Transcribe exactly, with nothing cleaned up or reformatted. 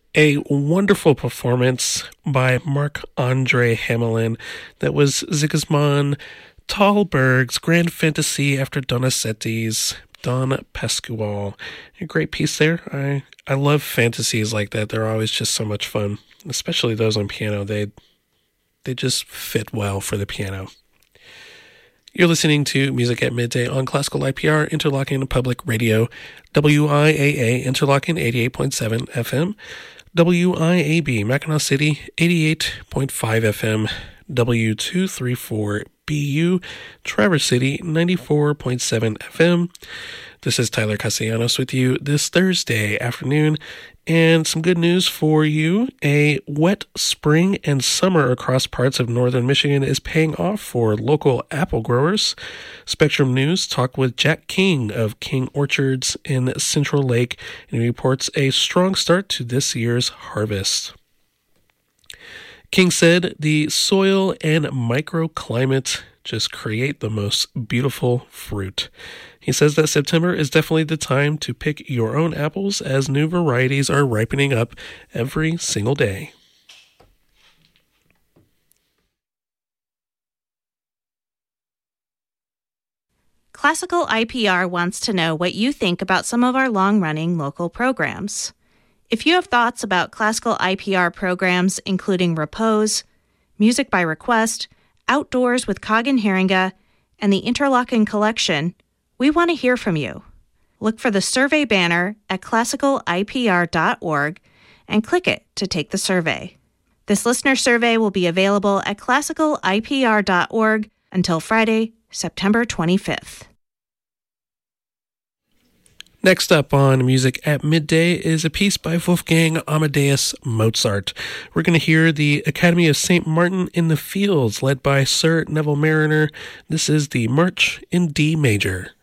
A wonderful performance by Marc-Andre Hamelin that was Sigismund Thalberg's Grand Fantasy after Donizetti's Don Pasquale. A great piece there. I, I love fantasies like that. They're always just so much fun, especially those on piano. They, they just fit well for the piano. You're listening to Music at Midday on Classical I P R, Interlochen Public Radio, W I A A, Interlochen eighty-eight point seven F M, W I A B, Mackinac City, eighty-eight point five F M, W two thirty-four B U, Traverse City, ninety-four point seven F M. This is Tyler Castellanos with you this Thursday afternoon, and some good news for you. A wet spring and summer across parts of northern Michigan is paying off for local apple growers. Spectrum News talked with Jack King of King Orchards in Central Lake, and he reports a strong start to this year's harvest. King said the soil and microclimate just create the most beautiful fruit. He says that September is definitely the time to pick your own apples as new varieties are ripening up every single day. Classical I P R wants to know what you think about some of our long-running local programs. If you have thoughts about classical I P R programs including Repose, Music by Request, Outdoors with Kagan Haringa, and the Interlochen Collection, we want to hear from you. Look for the survey banner at classical I P R dot org and click it to take the survey. This listener survey will be available at classical I P R dot org until Friday, September twenty-fifth. Next up on Music at Midday is a piece by Wolfgang Amadeus Mozart. We're going to hear the Academy of Saint Martin in the Fields, led by Sir Neville Marriner. This is the March in D Major.